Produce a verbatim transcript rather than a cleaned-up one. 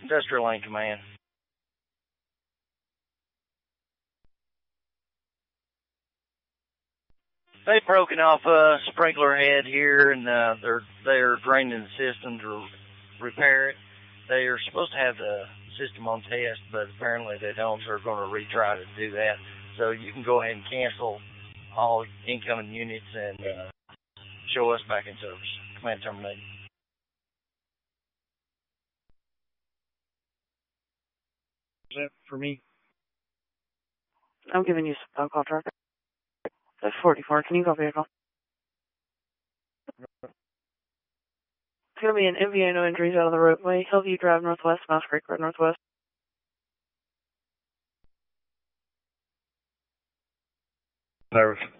Industrial Lane Command. They've broken off a sprinkler head here, and uh, they're they're draining the system to repair it. They are supposed to have the system on test, but apparently they don't. So they're going to retry to do that. So you can go ahead and cancel all incoming units and uh, show us back in service. Command terminated. Is that for me? I'm giving you some phone call traffic. That's forty-four. Can you go vehicle? It's going to be an M V A, no injuries out of the roadway. Hillview Drive Northwest, Mouse Creek Road Northwest. Paris.